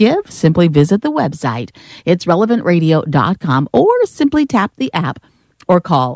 give, simply visit the website. It's relevantradio.com or simply tap the app or call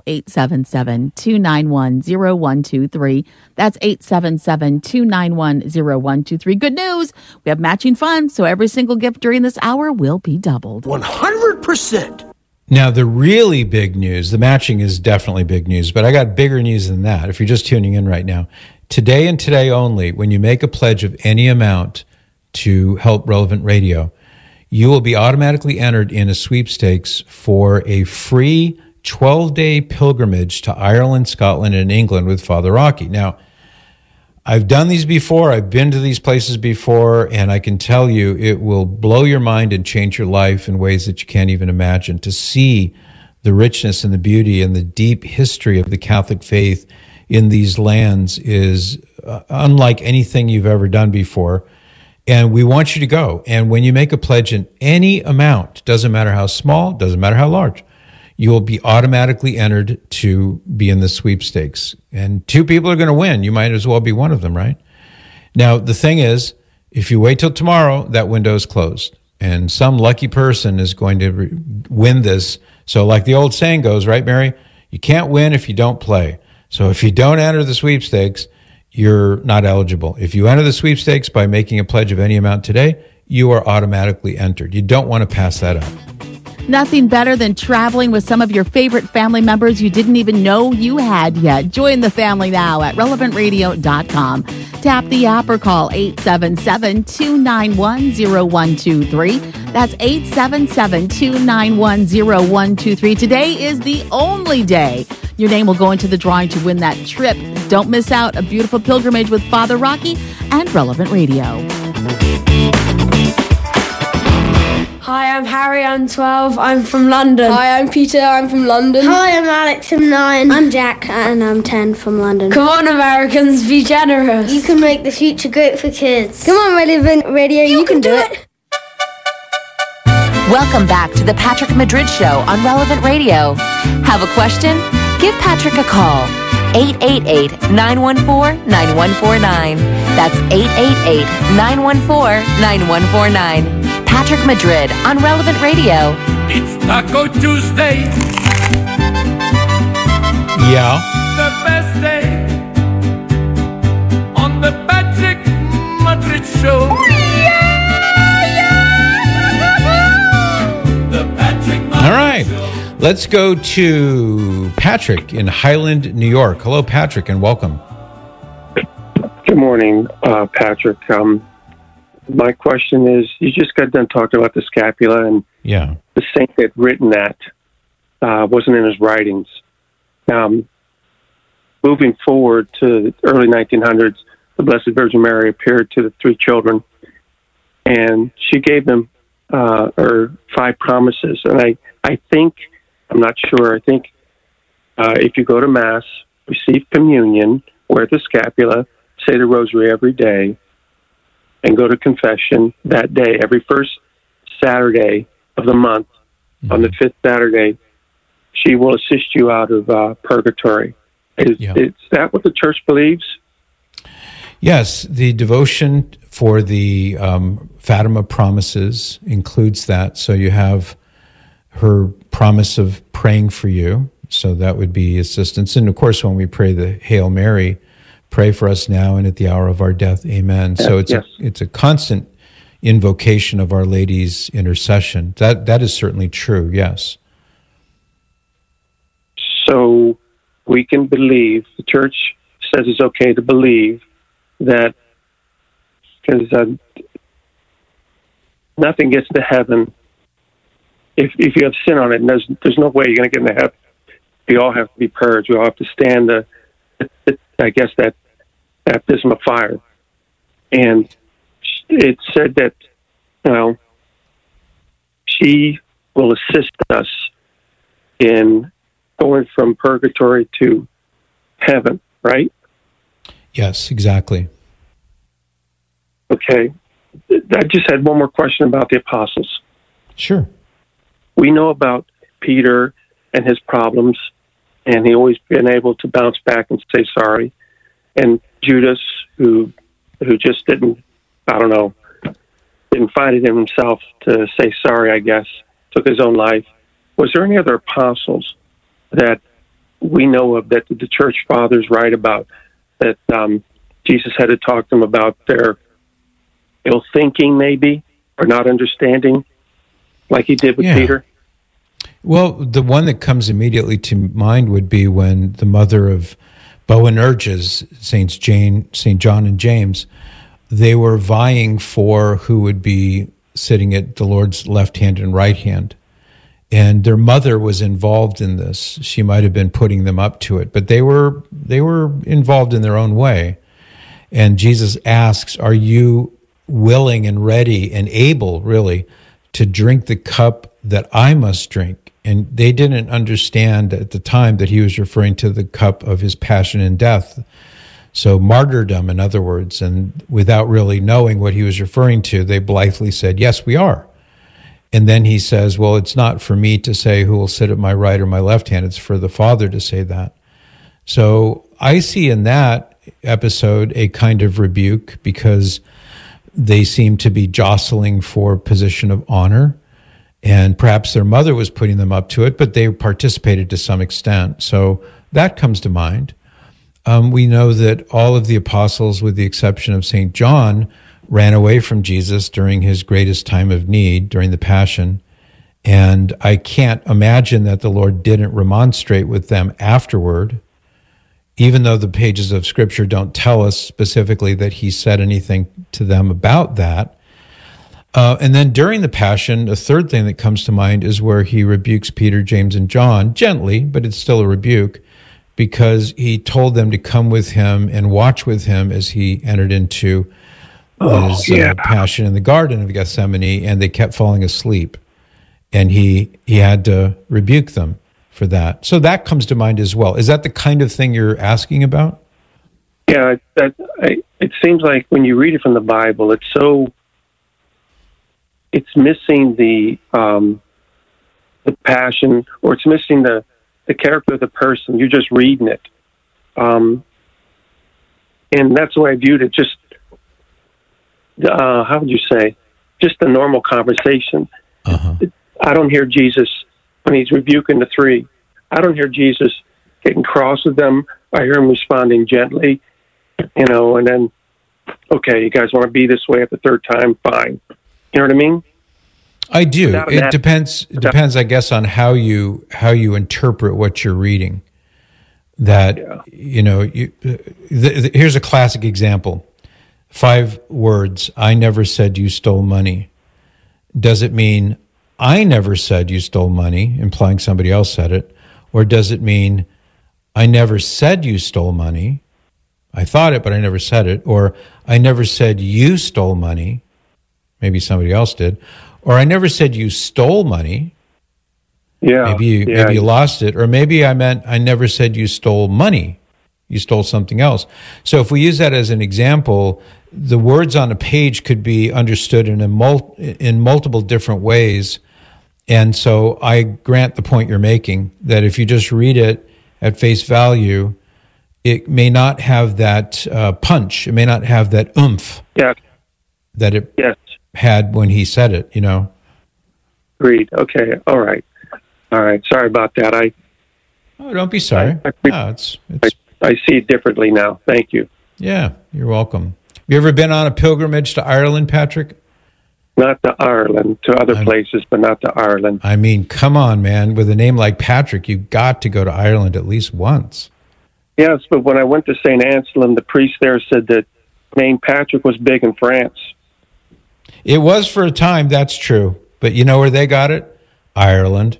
877-291-0123. That's 877-291-0123. Good news, we have matching funds, so every single gift during this hour will be doubled. 100%. Now, the really big news, the matching is definitely big news, but I got bigger news than that. If you're just tuning in right now, today and today only, when you make a pledge of any amount to help Relevant Radio, you will be automatically entered in a sweepstakes for a free 12-day pilgrimage to Ireland, Scotland, and England with Father Rocky. Now, I've done these before. I've been to these places before, and I can tell you it will blow your mind and change your life in ways that you can't even imagine. To see the richness and the beauty and the deep history of the Catholic faith in these lands is unlike anything you've ever done before. And we want you to go. And when you make a pledge in any amount, doesn't matter how small, doesn't matter how large, you will be automatically entered to be in the sweepstakes. And 2 people are going to win. You might as well be one of them, right? Now, the thing is, if you wait till tomorrow, that window is closed. And some lucky person is going to win this. So like the old saying goes, right, Mary? You can't win if you don't play. So if you don't enter the sweepstakes, you're not eligible. If you enter the sweepstakes by making a pledge of any amount today, you are automatically entered. You don't want to pass that up. Nothing better than traveling with some of your favorite family members you didn't even know you had yet. Join the family now at relevantradio.com. Tap the app or call 877-291-0123. That's 877-291-0123. Today is the only day your name will go into the drawing to win that trip. Don't miss out. A beautiful pilgrimage with Father Rocky and Relevant Radio. Hi, I'm Harry, I'm 12, I'm from London. Hi, I'm Peter, I'm from London. Hi, I'm Alex, I'm 9. I'm Jack, and I'm 10 from London. Come on, Americans, be generous. You can make the future great for kids. Come on, Relevant Radio, you can do it. Welcome back to the Patrick Madrid Show on Relevant Radio. Have a question? Give Patrick a call. 888-914-9149. That's 888-914-9149. Patrick Madrid on Relevant Radio. It's Taco Tuesday. Yeah. The best day on the Patrick Madrid Show. The Patrick Madrid All right. Show. Let's go to Patrick in Highland, New York. Hello, Patrick, and welcome. Good morning, Patrick. My question is, you just got done talking about the scapula, and the saint that written that wasn't in his writings. Moving forward to the early 1900s, the Blessed Virgin Mary appeared to the 3 children, and she gave them her 5 promises. And I think, I'm not sure, I think if you go to Mass, receive communion, wear the scapula, say the rosary every day, and go to confession that day, every first Saturday of the month, on the 5th Saturday, she will assist you out of purgatory. Is that what the Church believes? Yes, the devotion for the Fatima promises includes that. So you have her promise of praying for you. So that would be assistance. And of course, when we pray the Hail Mary, pray for us now and at the hour of our death. Amen. So it's a constant invocation of Our Lady's intercession. That is certainly true, yes. So we can believe, the Church says it's okay to believe that, because nothing gets to heaven if you have sin on it, and there's no way you're going to get into heaven. We all have to be purged. We all have to stand that baptism of fire. And it said that, she will assist us in going from purgatory to heaven, right? Yes, exactly. Okay. I just had one more question about the apostles. Sure. We know about Peter and his problems, and he always been able to bounce back and say sorry. And Judas, who just didn't, didn't find it in himself to say sorry, I guess, took his own life. Was there any other apostles that we know of that the church fathers write about that Jesus had to talk to them about their ill thinking, maybe, or not understanding, like he did with Peter? Well, the one that comes immediately to mind would be when the mother of Boanerges, St. John and James, they were vying for who would be sitting at the Lord's left hand and right hand. And their mother was involved in this. She might have been putting them up to it, but they were involved in their own way. And Jesus asks, are you willing and ready and able, really, to drink the cup that I must drink? And they didn't understand at the time that he was referring to the cup of his passion and death. So martyrdom, in other words, and without really knowing what he was referring to, they blithely said, yes, we are. And then he says, well, it's not for me to say who will sit at my right or my left hand. It's for the Father to say that. So I see in that episode a kind of rebuke because they seem to be jostling for position of honor. And perhaps their mother was putting them up to it, but they participated to some extent. So that comes to mind. We know that all of the apostles, with the exception of St. John, ran away from Jesus during his greatest time of need, during the Passion. And I can't imagine that the Lord didn't remonstrate with them afterward, even though the pages of Scripture don't tell us specifically that he said anything to them about that. And then during the Passion, a third thing that comes to mind is where he rebukes Peter, James, and John, gently, but it's still a rebuke, because he told them to come with him and watch with him as he entered into his Passion in the Garden of Gethsemane, and they kept falling asleep. And he had to rebuke them for that. So that comes to mind as well. Is that the kind of thing you're asking about? Yeah, it seems like when you read it from the Bible, it's missing the passion, or it's missing the character of the person. You're just reading it. And that's the way I viewed it. Just, how would you say? Just a normal conversation. Uh-huh. I don't hear Jesus, when he's rebuking the three, I don't hear Jesus getting cross with them. I hear him responding gently, and then, okay, you guys want to be this way at the third time? Fine. You know what I mean? I do. It depends, I guess, on how you interpret what you're reading. That, here's a classic example. 5 words, I never said you stole money. Does it mean I never said you stole money, implying somebody else said it? Or does it mean I never said you stole money? I thought it, but I never said it. Or I never said you stole money. Maybe somebody else did. Or I never said you stole money. Yeah. Maybe you lost it. Or maybe I meant I never said you stole money. You stole something else. So if we use that as an example, the words on a page could be understood in multiple different ways. And so I grant the point you're making, that if you just read it at face value, it may not have that punch. It may not have that oomph that it had when he said it, Agreed. Okay. All right. Sorry about that. Don't be sorry. I see it differently now. Thank you. Yeah, you're welcome. Have you ever been on a pilgrimage to Ireland, Patrick? Not to Ireland, to other places, but not to Ireland. I mean, come on, man. With a name like Patrick, you've got to go to Ireland at least once. Yes, but when I went to St. Anselm, the priest there said that name Patrick was big in France. It was for a time, that's true. But you know where they got it? Ireland.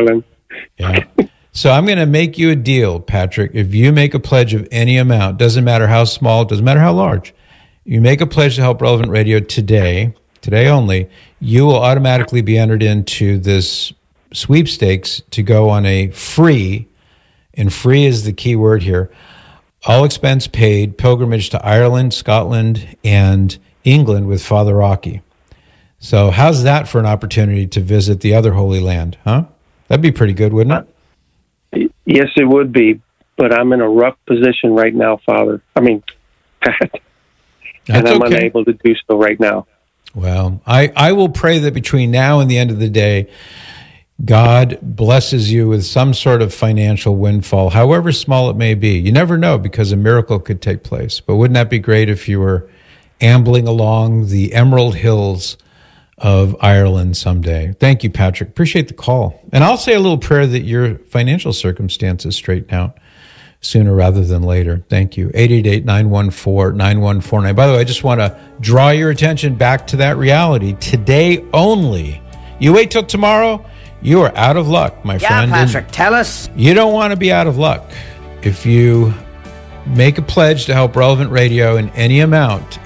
Yeah. So I'm going to make you a deal, Patrick. If you make a pledge of any amount, doesn't matter how small, doesn't matter how large, you make a pledge to help Relevant Radio today only, you will automatically be entered into this sweepstakes to go on a free, and free is the key word here, all expense paid pilgrimage to Ireland, Scotland, and England with Father Rocky. So how's that for an opportunity to visit the other Holy Land, huh? That'd be pretty good, wouldn't it? Yes, it would be, but I'm in a rough position right now, Father. I mean, Pat, and I'm unable to do so right now. Well, I will pray that between now and the end of the day, God blesses you with some sort of financial windfall, however small it may be. You never know, because a miracle could take place. But wouldn't that be great if you were ambling along the Emerald Hills of Ireland someday? Thank you, Patrick. Appreciate the call. And I'll say a little prayer that your financial circumstances straighten out sooner rather than later. Thank you. 888-914-9149. By the way, I just want to draw your attention back to that reality. Today only. You wait till tomorrow, you are out of luck, my friend. Yeah, Patrick, tell us. You don't want to be out of luck. If you make a pledge to help Relevant Radio in any amount,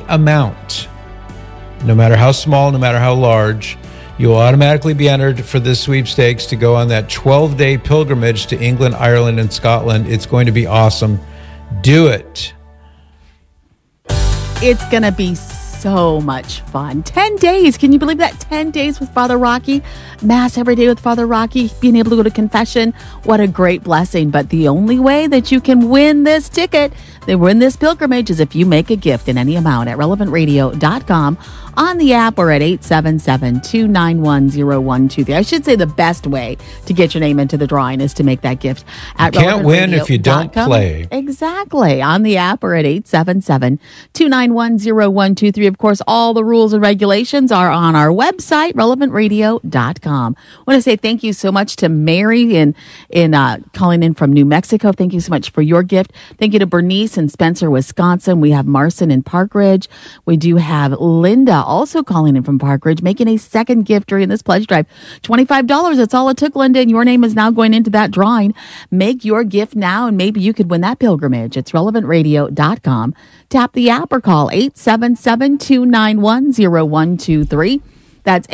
no matter how small, no matter how large, you will automatically be entered for this sweepstakes to go on that 12-day pilgrimage to England, Ireland, and Scotland. It's going to be awesome. Do it. It's going to be so much fun. 10 days. Can you believe that? 10 days with Father Rocky. Mass every day with Father Rocky. Being able to go to confession. What a great blessing. But the only way that you can win this ticket, they win this pilgrimage, is if you make a gift in any amount at relevantradio.com, on the app, or at 877-291-0123. I should say the best way to get your name into the drawing is to make that gift at you can't win if you don't play. Exactly. On the app, or at 877-291-0123. Of course, all the rules and regulations are on our website, relevantradio.com. I want to say thank you so much to Mary in calling in from New Mexico. Thank you so much for your gift. Thank you to Bernice in Spencer, Wisconsin. We have Marson in Park Ridge. We do have Linda also calling in from Park Ridge, making a second gift during this pledge drive. $25. That's all it took, Linda, and your name is now going into that drawing. Make your gift now, and maybe you could win that pilgrimage. It's relevantradio.com. Tap the app or call 877-291-0123. That's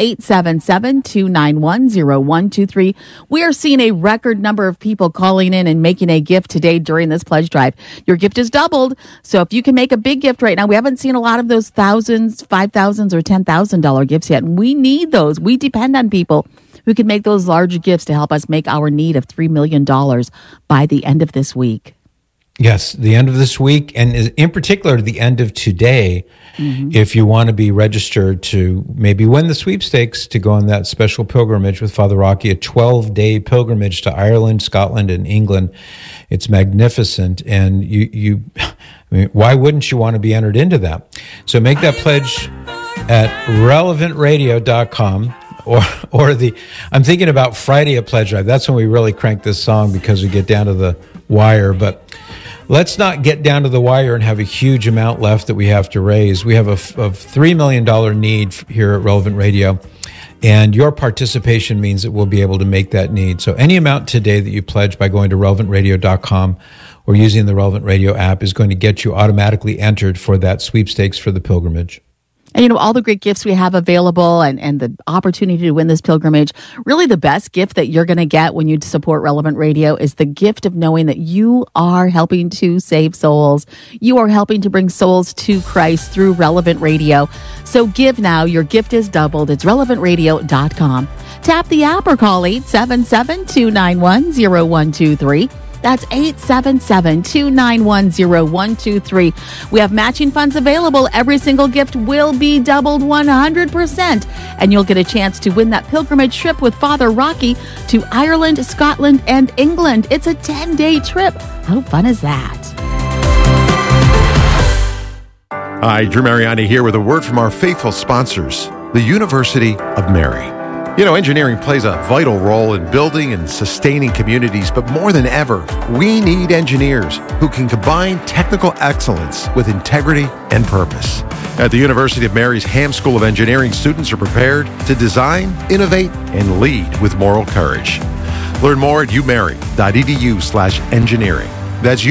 877-291-0123. We are seeing a record number of people calling in and making a gift today during this pledge drive. Your gift is doubled. So if you can make a big gift right now, we haven't seen a lot of those thousands, $5,000s, or $10,000 gifts yet. And we need those. We depend on people who can make those larger gifts to help us make our need of $3 million by the end of this week. Yes, the end of this week, and in particular, the end of today, if you want to be registered to maybe win the sweepstakes to go on that special pilgrimage with Father Rocky, a 12-day pilgrimage to Ireland, Scotland, and England. It's magnificent, and I mean, why wouldn't you want to be entered into that? So make that pledge at relevantradio.com. I'm thinking about Friday at Pledge Drive. That's when we really crank this song, because we get down to the wire. But let's not get down to the wire and have a huge amount left that we have to raise. We have a $3 million need here at Relevant Radio, and your participation means that we'll be able to make that need. So any amount today that you pledge by going to relevantradio.com or using the Relevant Radio app is going to get you automatically entered for that sweepstakes for the pilgrimage. And, all the great gifts we have available and the opportunity to win this pilgrimage, really the best gift that you're going to get when you support Relevant Radio is the gift of knowing that you are helping to save souls. You are helping to bring souls to Christ through Relevant Radio. So give now. Your gift is doubled. It's relevantradio.com. Tap the app or call 877-291-0123. That's 877-291-0123. We have matching funds available. Every single gift will be doubled 100%. And you'll get a chance to win that pilgrimage trip with Father Rocky to Ireland, Scotland, and England. It's a 10-day trip. How fun is that? Hi, Drew Mariani here with a word from our faithful sponsors, the University of Mary. Engineering plays a vital role in building and sustaining communities, but more than ever, we need engineers who can combine technical excellence with integrity and purpose. At the University of Mary's Ham School of Engineering, students are prepared to design, innovate, and lead with moral courage. Learn more at umary.edu/engineering. That's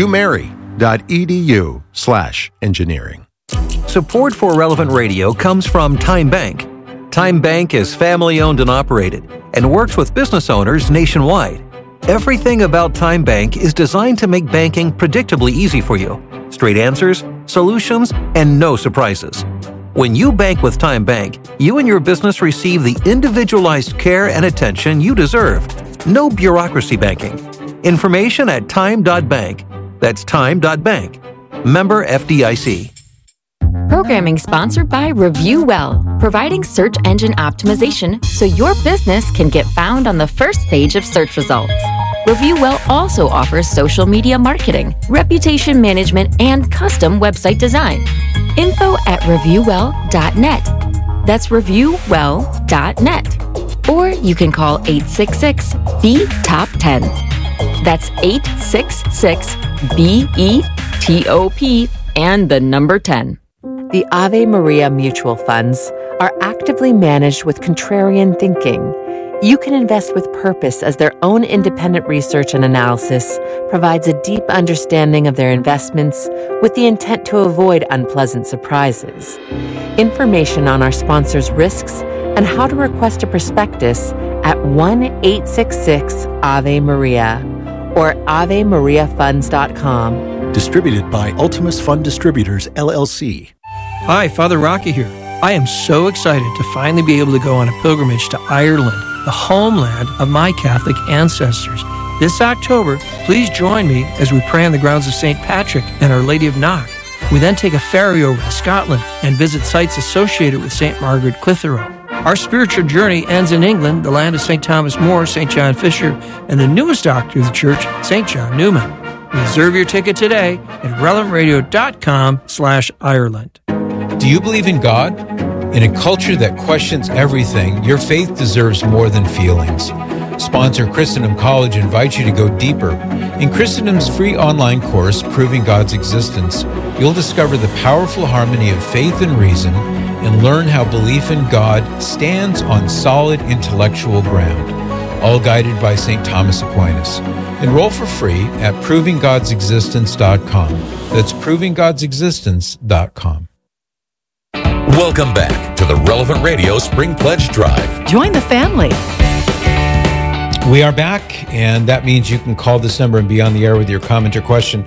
umary.edu/engineering. Support for Relevant Radio comes from Time Bank. Time Bank is family-owned and operated and works with business owners nationwide. Everything about Time Bank is designed to make banking predictably easy for you. Straight answers, solutions, and no surprises. When you bank with Time Bank, you and your business receive the individualized care and attention you deserve. No bureaucracy banking. Information at time.bank. That's time.bank. Member FDIC. Programming sponsored by Review Well, providing search engine optimization so your business can get found on the first page of search results. Review Well also offers social media marketing, reputation management, and custom website design. Info at reviewwell.net. That's reviewwell.net. Or you can call 866-BE-TOP-10. That's 866-BE-TOP and the number 10. The Ave Maria mutual funds are actively managed with contrarian thinking. You can invest with purpose as their own independent research and analysis provides a deep understanding of their investments with the intent to avoid unpleasant surprises. Information on our sponsors' risks and how to request a prospectus at 1-866-AVE-MARIA or AveMariaFunds.com. Distributed by Ultimus Fund Distributors, LLC. Hi, Father Rocky here. I am so excited to finally be able to go on a pilgrimage to Ireland, the homeland of my Catholic ancestors. This October, please join me as we pray on the grounds of St. Patrick and Our Lady of Knock. We then take a ferry over to Scotland and visit sites associated with St. Margaret Clitheroe. Our spiritual journey ends in England, the land of St. Thomas More, St. John Fisher, and the newest doctor of the church, St. John Newman. Reserve your ticket today at relevantradio.com/Ireland. Do you believe in God? In a culture that questions everything, your faith deserves more than feelings. Sponsor Christendom College invites you to go deeper. In Christendom's free online course, Proving God's Existence, you'll discover the powerful harmony of faith and reason and learn how belief in God stands on solid intellectual ground, all guided by St. Thomas Aquinas. Enroll for free at provinggodsexistence.com. That's provinggodsexistence.com. Welcome back to the Relevant Radio Spring Pledge Drive. Join the family. We are back, and that means you can call this number and be on the air with your comment or question.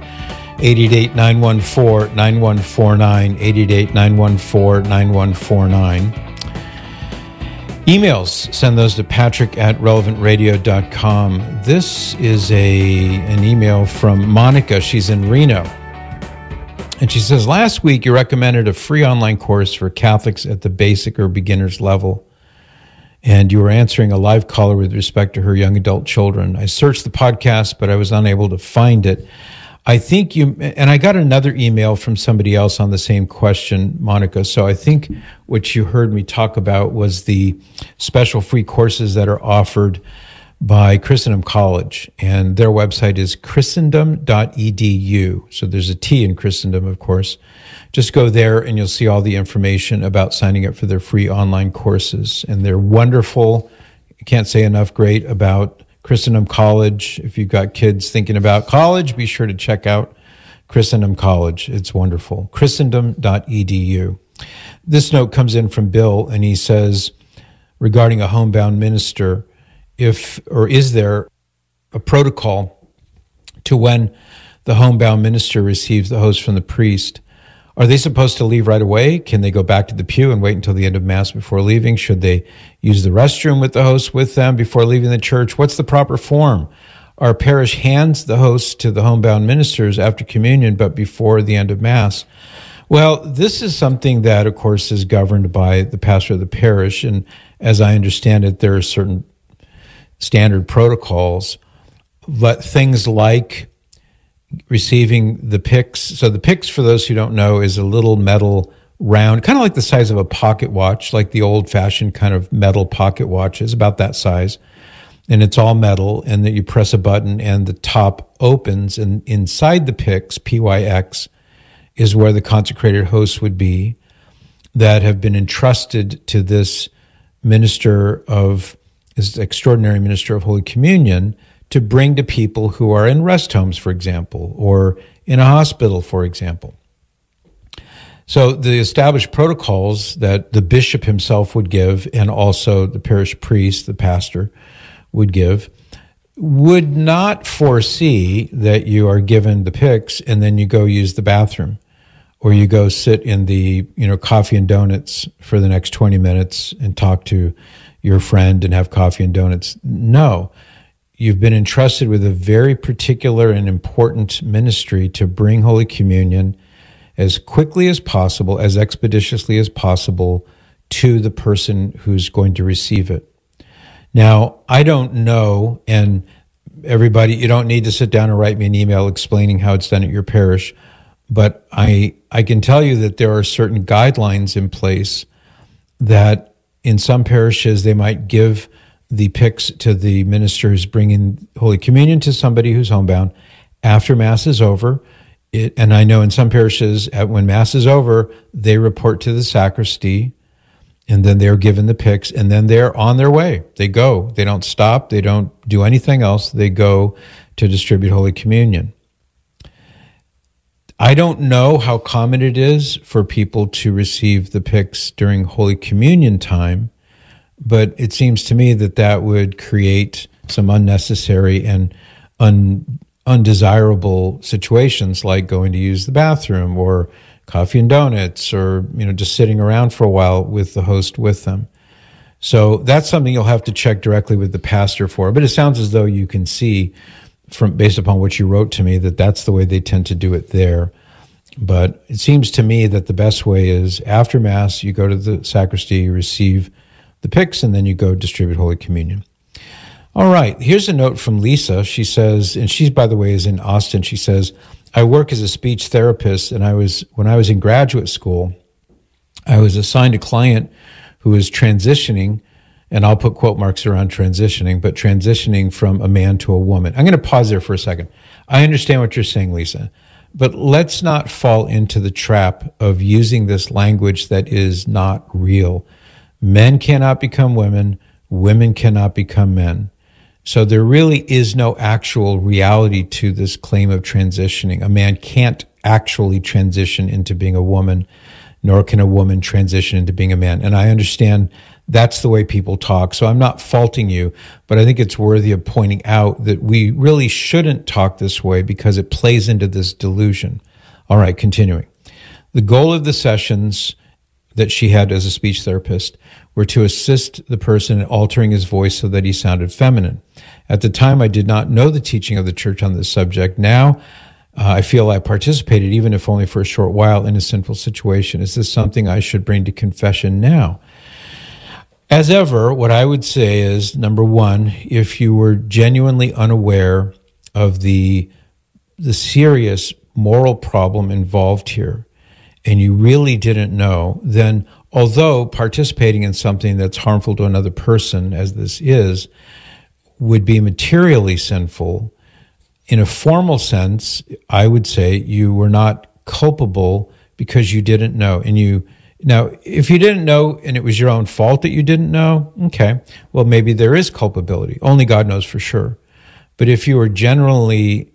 888-914-9149, 888-914-9149. Emails, send those to patrick@relevantradio.com. This is an email from Monica. She's in Reno. And she says, last week you recommended a free online course for Catholics at the basic or beginner's level. And you were answering a live caller with respect to her young adult children. I searched the podcast, but I was unable to find it. I think and I got another email from somebody else on the same question, Monica. So I think what you heard me talk about was the special free courses that are offered by Christendom College. And their website is christendom.edu. So there's a T in Christendom, of course. Just go there and you'll see all the information about signing up for their free online courses. And they're wonderful. I can't say enough great about Christendom College. If you've got kids thinking about college, be sure to check out Christendom College. It's wonderful. Christendom.edu. This note comes in from Bill, and he says, regarding a homebound minister, is there a protocol to when the homebound minister receives the host from the priest? Are they supposed to leave right away? Can they go back to the pew and wait until the end of Mass before leaving? Should they use the restroom with the host with them before leaving the church? What's the proper form? Our parish hands the host to the homebound ministers after communion, but before the end of Mass. Well, this is something that, of course, is governed by the pastor of the parish. And as I understand it, there are certain standard protocols. But things like receiving the pyx. So the pyx, for those who don't know, is a little metal round, kind of like the size of a pocket watch, like the old-fashioned kind of metal pocket watches, about that size. And it's all metal, and that you press a button and the top opens, and inside the pyx, PYX, is where the consecrated hosts would be that have been entrusted to this extraordinary minister of Holy Communion to bring to people who are in rest homes, for example, or in a hospital, for example. So the established protocols that the bishop himself would give, and also the parish priest, the pastor, would give, would not foresee that you are given the pyx and then you go use the bathroom, or you go sit in the coffee and donuts for the next 20 minutes and talk to your friend and have coffee and donuts. No. You've been entrusted with a very particular and important ministry to bring Holy Communion as quickly as possible, as expeditiously as possible to the person who's going to receive it. Now, I don't know, and everybody, you don't need to sit down and write me an email explaining how it's done at your parish, but I can tell you that there are certain guidelines in place that in some parishes they might give the pyx to the minister who's bringing Holy Communion to somebody who's homebound after Mass is over. And I know in some parishes, when Mass is over, they report to the sacristy, and then they're given the pyx, and then they're on their way. They go. They don't stop. They don't do anything else. They go to distribute Holy Communion. I don't know how common it is for people to receive the pyx during Holy Communion time, but it seems to me that that would create some unnecessary and undesirable situations, like going to use the bathroom or coffee and donuts, or just sitting around for a while with the host with them. So that's something you'll have to check directly with the pastor for. But it sounds as though you can see, based upon what you wrote to me, that that's the way they tend to do it there. But it seems to me that the best way is after Mass, you go to the sacristy, you receive the pyx, and then you go distribute Holy Communion. All right, here's a note from Lisa. She says, and she, by the way, is in Austin. She says, I work as a speech therapist, and when I was in graduate school, I was assigned a client who was transitioning, and I'll put quote marks around transitioning, but transitioning from a man to a woman. I'm going to pause there for a second. I understand what you're saying, Lisa, but let's not fall into the trap of using this language that is not real. Men cannot become women. Women cannot become men. So there really is no actual reality to this claim of transitioning. A man can't actually transition into being a woman, nor can a woman transition into being a man. And I understand that's the way people talk, so I'm not faulting you, but I think it's worthy of pointing out that we really shouldn't talk this way because it plays into this delusion. All right, continuing. The goal of the sessions that she had as a speech therapist were to assist the person in altering his voice so that he sounded feminine. At the time, I did not know the teaching of the church on this subject. Now, I feel I participated, even if only for a short while, in a sinful situation. Is this something I should bring to confession now? As ever, what I would say is, number one, if you were genuinely unaware of the serious moral problem involved here, and you really didn't know, then although participating in something that's harmful to another person, as this is, would be materially sinful, in a formal sense, I would say you were not culpable because you didn't know. Now, if you didn't know and it was your own fault that you didn't know, okay, well, maybe there is culpability. Only God knows for sure. But if you were generally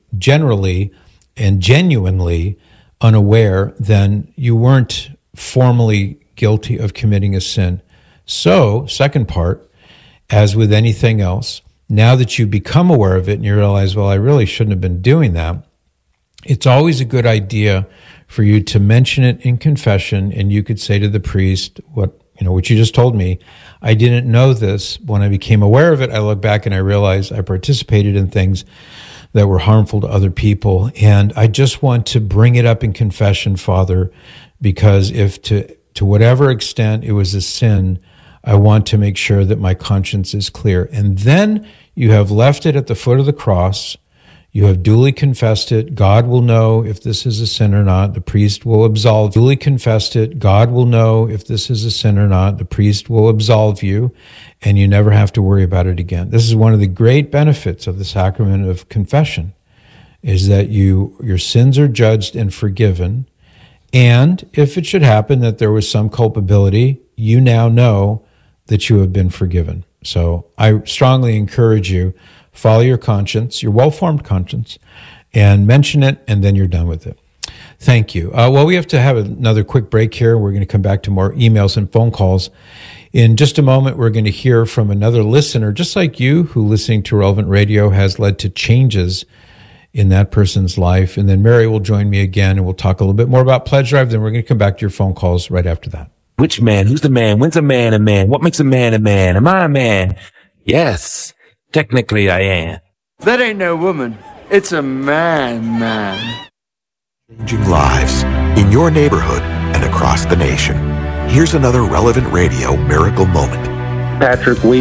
and genuinely unaware, then you weren't formally guilty of committing a sin. So, second part, as with anything else, now that you become aware of it and you realize, well, I really shouldn't have been doing that, it's always a good idea for you to mention it in confession, and you could say to the priest, what you just told me, I didn't know this. When I became aware of it, I look back and I realized I participated in things that were harmful to other people, and I just want to bring it up in confession, Father, because if to whatever extent it was a sin, I want to make sure that my conscience is clear. And then you have left it at the foot of the cross. You have duly confessed it. God will know if this is a sin or not. The priest will absolve. Duly confessed it. God will know if this is a sin or not. The priest will absolve you, and you never have to worry about it again. This is one of the great benefits of the sacrament of confession, is that your sins are judged and forgiven. And if it should happen that there was some culpability, you now know that you have been forgiven. So I strongly encourage you, follow your conscience, your well-formed conscience, and mention it, and then you're done with it. Thank you. Well, we have to have another quick break here. We're going to come back to more emails and phone calls. In just a moment, we're going to hear from another listener, just like you, who listening to Relevant Radio has led to changes in that person's life. And then Mary will join me again, and we'll talk a little bit more about Pledge Drive. Then we're going to come back to your phone calls right after that. Which man? Who's the man? When's a man a man? What makes a man a man? Am I a man? Yes, technically I am. That ain't no woman. It's a man. Changing lives in your neighborhood and across the nation. Here's another Relevant Radio miracle moment. Patrick, we